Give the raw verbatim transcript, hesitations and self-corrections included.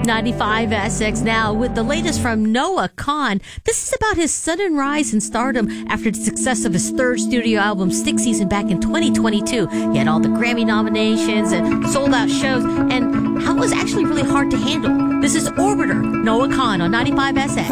ninety-five S X now with the latest from Noah Kahan. This is about his sudden rise in stardom after the success of his third studio album, Stick Season, back in twenty twenty-two. He had all the Grammy nominations and sold out shows, and how it was actually really hard to handle. This is Orbiter, Noah Kahan on ninety-five S X.